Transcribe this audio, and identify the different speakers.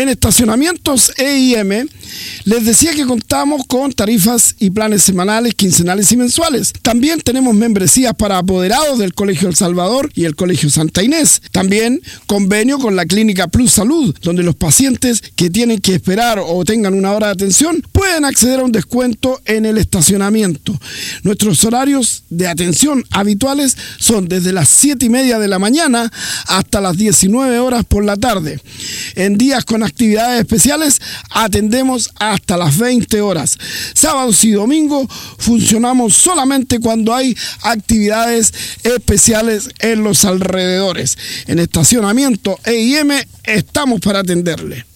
Speaker 1: En estacionamientos EIM les decía que contamos con tarifas y planes semanales, quincenales y mensuales. También tenemos membresías para apoderados del Colegio El Salvador y el Colegio Santa Inés. También convenio con la Clínica Plus Salud, donde los pacientes que tienen que esperar o tengan una hora de atención pueden acceder a un descuento en el estacionamiento. Nuestros horarios de atención habituales son desde las 7:30 de la mañana hasta las 19 horas por la tarde. En días con actividades especiales atendemos hasta las 20 horas. Sábados y domingos funcionamos solamente cuando hay actividades especiales en los alrededores. En estacionamiento EIM estamos para atenderle.